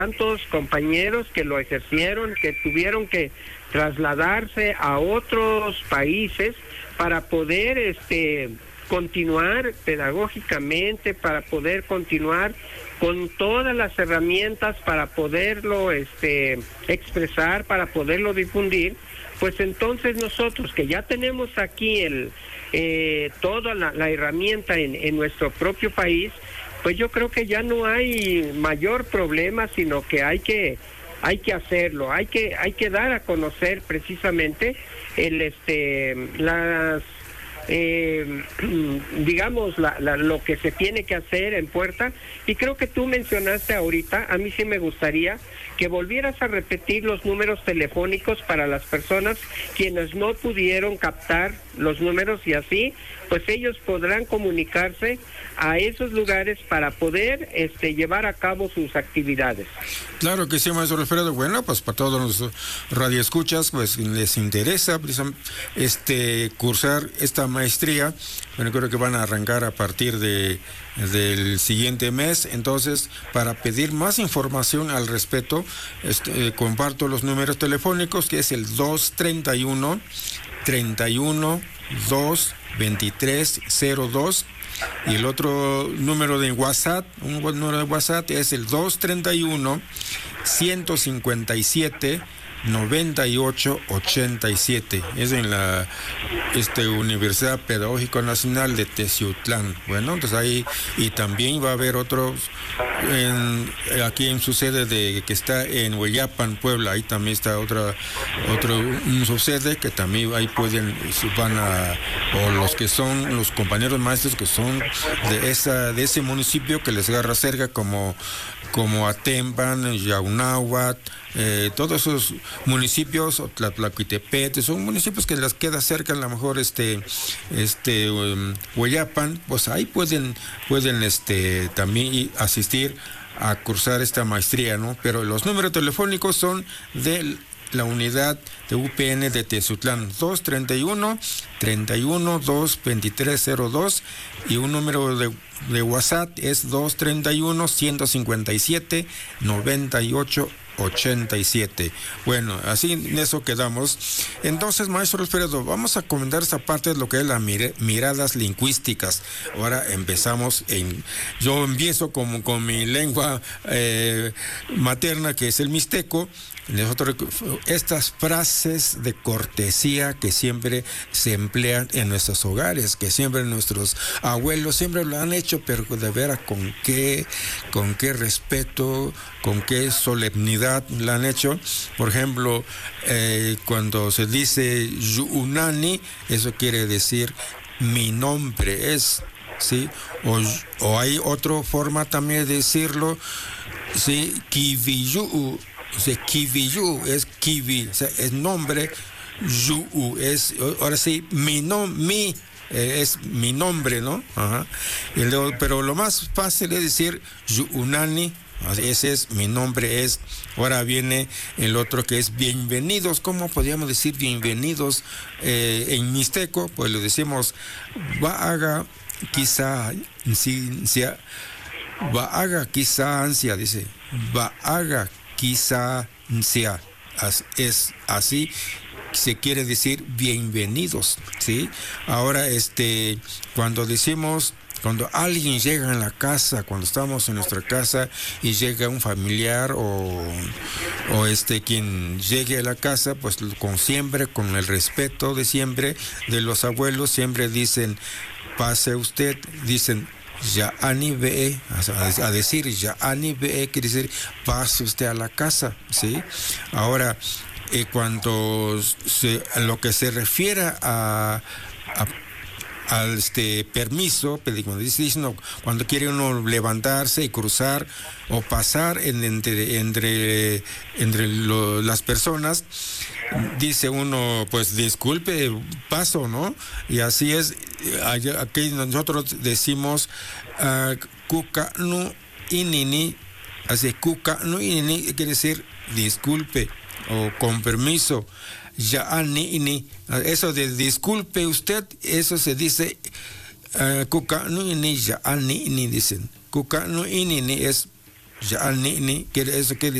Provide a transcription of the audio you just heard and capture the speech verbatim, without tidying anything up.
tantos compañeros que lo ejercieron, que tuvieron que trasladarse a otros países para poder este continuar pedagógicamente, para poder continuar con todas las herramientas para poderlo este expresar, para poderlo difundir. Pues entonces nosotros que ya tenemos aquí el eh, toda la, la herramienta en, en nuestro propio país, pues yo creo que ya no hay mayor problema, sino que hay que hay que hacerlo, hay que hay que dar a conocer precisamente el este las eh, digamos la, la, lo que se tiene que hacer en Puerta. Y creo que tú mencionaste ahorita, a mí sí me gustaría que volvieras a repetir los números telefónicos para las personas quienes no pudieron captar los números, y así pues ellos podrán comunicarse a esos lugares para poder este llevar a cabo sus actividades. Claro que sí, maestro Alfredo. Bueno, pues para todos los radioescuchas, pues les interesa este cursar esta maestría. Bueno, creo que van a arrancar a partir de del siguiente mes. Entonces, para pedir más información al respecto, este, eh, comparto los números telefónicos, que es el dos treinta y uno, treinta y uno, dos, veintitrés, cero dos. Y el otro número de WhatsApp, un buen número de WhatsApp es el dos treinta y uno, ciento cincuenta y siete, noventa y ocho, ochenta y siete. Es en la este, Universidad Pedagógica Nacional de Teciutlán. Bueno, entonces ahí, y también va a haber otros en, aquí en su sede de que está en Hueyapan, Puebla. Ahí también está otra otro un su sede que también ahí pueden van a o los que son los compañeros maestros que son de esa de ese municipio que les agarra cerca, como como Atempan, Yaunáhuac, eh, todos esos municipios, Tlatlauquitepec, son municipios que les queda cerca, a lo mejor este, este um, Hueyapan, pues ahí pueden, pueden este también asistir a cursar esta maestría, ¿no? Pero los números telefónicos son de la unidad de U P N de Teciutlán, dos treinta y uno, treinta y uno, dos, veintitrés, cero dos, y un número de, de WhatsApp es dos treinta y uno, ciento cincuenta y siete, noventa y ocho, ochenta y siete. Bueno, así en eso quedamos. Entonces, maestro Alfredo, vamos a comentar esa parte de lo que es las mir miradas lingüísticas. Ahora empezamos en, yo empiezo con, con mi lengua eh, materna, que es el mixteco. Nosotros, estas frases de cortesía que siempre se emplean en nuestros hogares, que siempre nuestros abuelos siempre lo han hecho, pero de veras con qué, con qué respeto, con qué solemnidad lo han hecho. Por ejemplo, eh, cuando se dice Yunani, eso quiere decir mi nombre es, ¿sí? O, o hay otra forma también de decirlo, ¿sí? Kiviyu. O sea, Kiviyu es Kivi, o sea, es nombre, Yu es, ahora sí, mi nombre, mi eh, es mi nombre, ¿no? Ajá. Y luego, pero lo más fácil es decir Yunani, ese es mi nombre es. Ahora viene el otro que es bienvenidos. ¿Cómo podríamos decir bienvenidos eh, en mixteco? Pues lo decimos Vaaga quizá ansia, Vaaga quizá ansia, dice Vaaga quizá sea, es así, se quiere decir bienvenidos, ¿sí? Ahora, este, cuando decimos, cuando alguien llega en la casa, cuando estamos en nuestra casa y llega un familiar o, o este, quien llegue a la casa, pues con siempre, con el respeto de siempre, de los abuelos, siempre dicen, pase usted, dicen, ya ani ve, a decir ya ani ve quiere decir pase usted a la casa, ¿sí? Ahora, eh, cuando se, a lo que se refiere a, a al este permiso, cuando dice no, cuando quiere uno levantarse y cruzar o pasar en, entre entre entre lo, las personas, dice uno, pues disculpe, paso, ¿no? Y así es, aquí nosotros decimos uh, kuka no inini, así kuka no inini quiere decir disculpe o con permiso. Ya ani ini, eso de disculpe usted, eso se dice kuka no ini, ya ani ini dicen. Kuka no ini es Ja'alni, quiere eso quiere